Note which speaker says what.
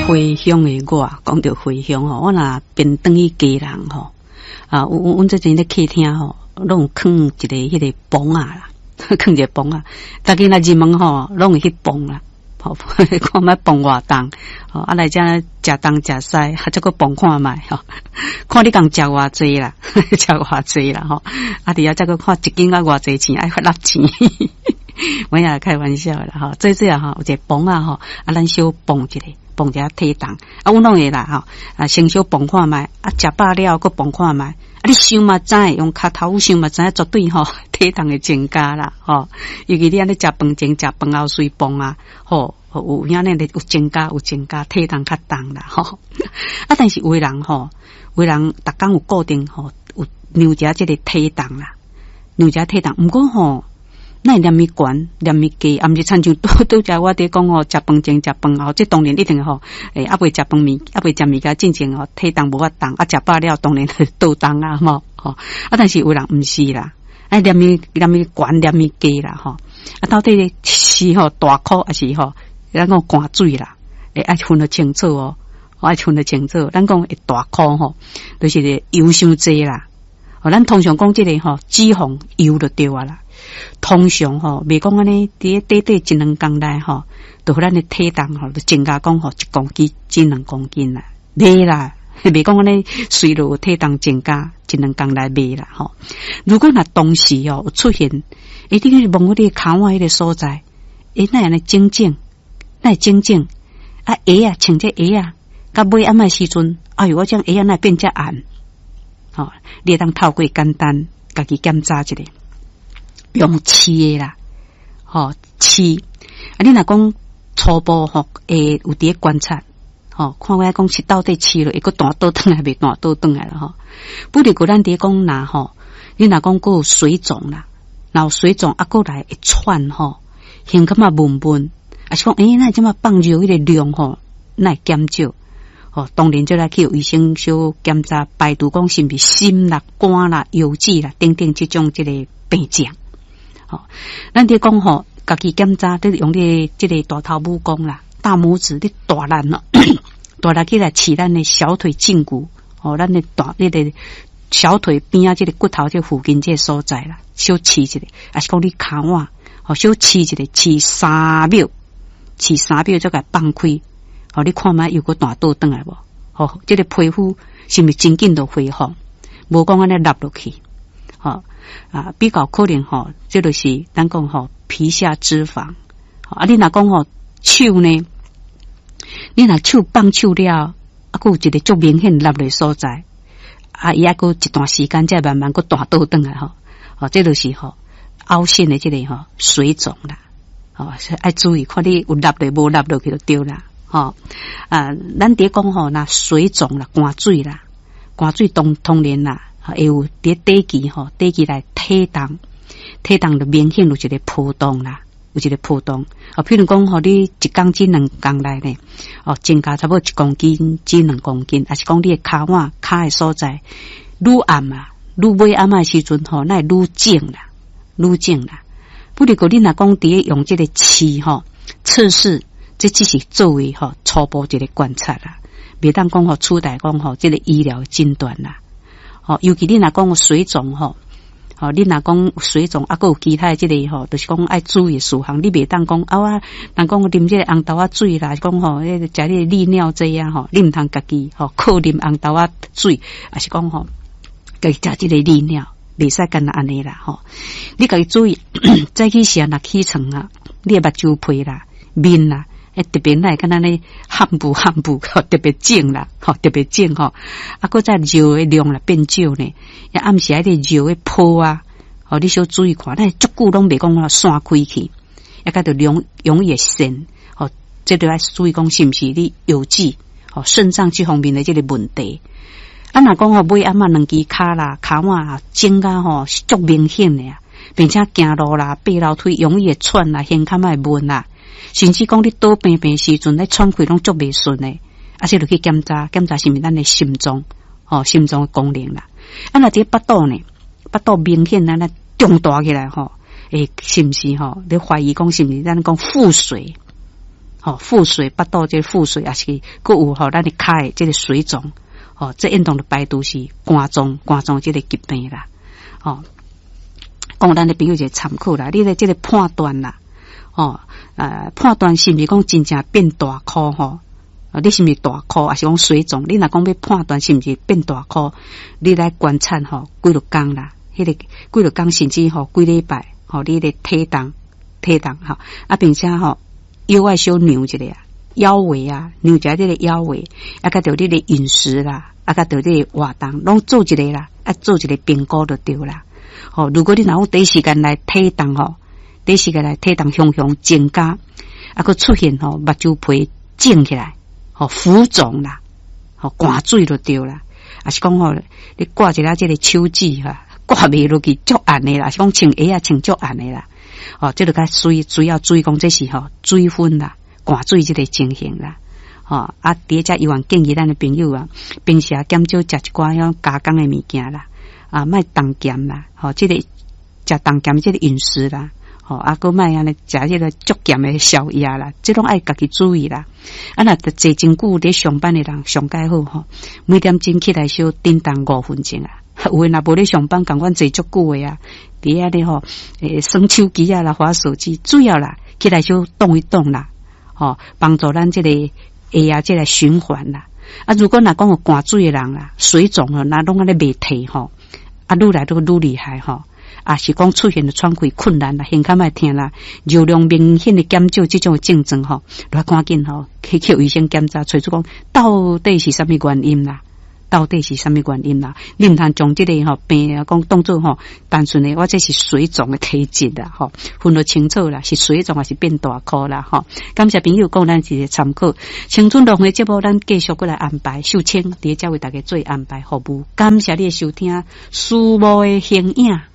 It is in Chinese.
Speaker 1: 回乡的我，讲到回乡吼，我若便等于家人吼阮这前咧客厅吼，拢有放一个迄个泵啊啦，放一个泵啊，大家若入门吼，拢会去泵啦。好，看卖蹦活动，来遮食东食西，还再个蹦看卖吼，看你讲食偌济啦，食偌济啦吼，伫遐再个看一斤偌济钱，爱发纳钱，我也开玩笑啦吼，最主要吼有一个蹦啊吼，咱小蹦一个，蹦一下体重，阮拢会啦吼，先小蹦看卖，食饱了搁蹦看卖，你想嘛知，用骹头想嘛知，绝对吼体重会增加啦吼，尤其你安尼食饭前、食饭后随蹦啊，吼。有影呢，有增加，体重较重啦吼。但是有的人逐工有固定有量食这个体重啦，量食体重。毋过那念咪悬，念咪低，毋是亲像拄则我伫讲食饭前、食饭后，这当然一定还未食饭还未食物件进前体重无法重，食饱了当然倒重啊吼。但是有人毋是啦，念咪悬，念咪低啦吼。到底是大哭还是咱讲寒水啦，爱分得清楚爱分得清楚。咱讲会大哭就是个油伤济啦。咱通常讲这个脂肪油就对啊啦。通常袂讲安尼，伫短一两工内就互咱的体重就增加讲1公斤至2公斤啦，袂啦，袂讲安尼随着体重增加1两工内袂啦如果若当时有出现，一定是望我哋骹腕迄个所在，那安尼整整。那真正鞋啊，穿这鞋啊，甲尾暗的时阵，哎呦，我将鞋啊那变遮暗，你当透过简单家己检查一下，用试的啦，试，你若讲初步会有伫观察，看我讲是到底试了，会个大倒转来未大倒转来了不如个咱伫讲你若讲个有水肿啦，然后水肿过来会窜形感觉闷闷。是讲那即马放尿迄个量那会减少当然就来去卫生小检查，排除讲是毋是心啦、肝啦、腰子啦等等即种即个病症咱伫讲家己检查，都用你即个大头拇公啦、大拇指你大力大力起来刺咱的小腿胫骨咱的大你的小腿边啊，即个骨头这附近这所在啦，小刺一下，还是讲你骹腕小刺一下，刺3秒。刺3秒再甲放开，你看卖又个大倒转来无？这个皮肤是毋是真紧就恢复？无讲安尼落落去，比较可能这就是咱讲皮下脂肪。你若讲手呢？你若手放手了，有一个足明显落来所在，伊还有一段时间再慢慢个大倒转来这就是凹陷的这个水肿啦。爱注意，看你有落落无落落去就对啦。咱伫讲那水肿啦、寒水啦、寒水当然啦，会有伫短期来体重就明显有一个波动啦，有一个波动。譬如讲你1公斤2公内呢，增加差不多1公斤至2公斤，还是讲你的骹腕骹的所在愈暗啊，愈尾暗的时阵那会愈肿啦，愈肿啦。不如果你若讲伫用这个试测试，这只是作为初步一个观察啦，袂当讲取代讲这个医疗诊断啦。尤其你若讲水肿你若讲水肿还有其他这个就是讲爱注意事项，你袂当讲人讲啉这个红豆仔水啦，讲食这个利尿剂啊你毋通家己靠啉红豆仔水，还是讲家己食这个利尿。袂使干那安尼啦你家己注意，早起时若起床啊，你的目睭皮啦、面啦，特别来干那呢汗布特别肿啦，特别肿搁再尿的量啦变少呢，也暗时迄个尿的泡啊，你小注意看，咱足久拢袂讲散开去，也甲着容易渗这就要注意讲是毋是你腰子肾脏这方面的这个问题。若讲尾暗2支骹啦、骹腕肿啊是足明显的并且行路啦、爬楼梯容易会喘啦、胸坎会闷啦，甚至讲你倒平时阵咧喘气拢足袂顺的，且就去检查是毋是咱的心脏心脏的功能啦。若这巴肚呢，巴肚明显那肿大起来是毋是你怀疑讲是毋是咱讲腹水腹水腹肚这腹水也是佫有咱的骹的这个水肿这运动的排毒是肝脏这个疾病啦讲咱的朋友就参考啦，你的这个判断啦判断是毋是讲真正变大颗你是毋是大颗还是讲水肿，你若讲要判断是毋是变大颗，你来观察几落工啦，迄个几落工甚至几礼拜你的体重并且腰爱小扭一下腰围扭一下这个腰围甲着你的饮食啦甲着你的活动拢做一个啦做一个评估就对啦如果你若有第一时间来体重第一时间来体重向增加佫出现目睭皮肿起来浮肿啦汗水就对啦还是讲你挂一下这个手指挂袂落去足暗的啦，是讲穿鞋穿足暗的啦这就较主要注意讲这是水分啦汗水这个情形啦第一只医院建议咱的朋友平时减少食一寡种加工的物件啦莫重咸啦这个食重咸这个饮食啦佫莫安尼食这个足咸的宵夜啦，这拢爱家己注意啦若坐真久咧上班的人上介好每点钟起来小叮当5分钟有诶若无咧上班共阮坐足久的伫遐咧耍手机啦滑手机，主要啦起来小动一动啦帮助咱这个血这个循环啦如果若讲有汗水的人啦水肿若拢安尼袂退愈来愈厉害是讲出现了喘气困难啦，胸腔爱疼啦，热量明显的减少这种症状来赶紧去医生检查，找出讲到底是什么原因啦？你唔通将这个病讲当作单纯的我这是水肿的体质啦分得清楚啦，是水肿还是变大颗啦感谢朋友讲咱一个参考。青春乐园节目咱继续过来安排，秀清伫遮为大家做安排服务。感谢你的收听，书无的形影。